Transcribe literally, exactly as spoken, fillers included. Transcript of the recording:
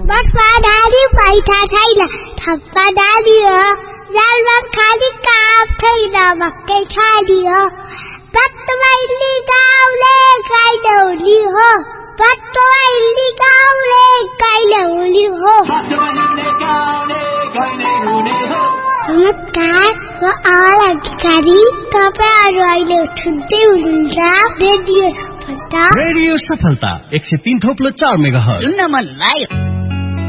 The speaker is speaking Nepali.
बसपादारी पैसा छैन थप्पादारी हो जालबार खाली काम छैन भक्कै खाली हो पत्तवैली गाउँले कहिले होली हो पत्तवैली गाउँले कहिले होली हो नमस्कार म आवाज अधिकारी तपाईहरु अहिले सुन्दै हुनुहुन्छ रेडियो सफलता रेडियो सफलता एक सय तीन थोप्लो चार मेगाहर्ज सुन्न मन लाग्यो